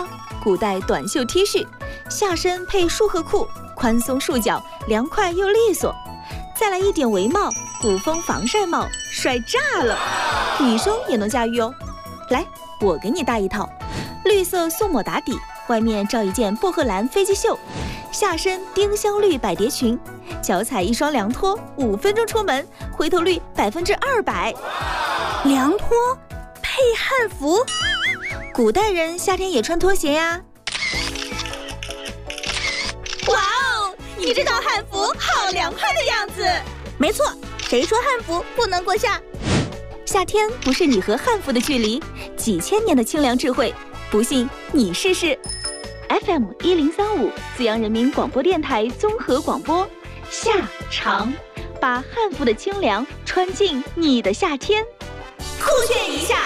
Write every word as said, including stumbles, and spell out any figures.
吗？古代短袖 T 恤，下身配束荷裤，宽松束脚，凉快又利索。再来一顶围帽，古风防晒帽，帅炸了！女生也能驾驭哦。来，我给你搭一套，绿色素抹打底，外面罩一件薄荷蓝飞机袖，下身丁香绿百蝶裙，脚踩一双凉拖，五分钟出门，回头率百分之二百。 凉拖配汉服， 古代人夏天也穿拖鞋呀。 哇哦，你这套汉服好凉快的样子。没错，谁说汉服不能过夏？ 夏天不是你和汉服的距离，几千年的清凉智慧，不信你试试。F M 一零三五，资阳人民广播电台综合广播，夏长，把汉服的清凉穿进你的夏天， 酷炫一下。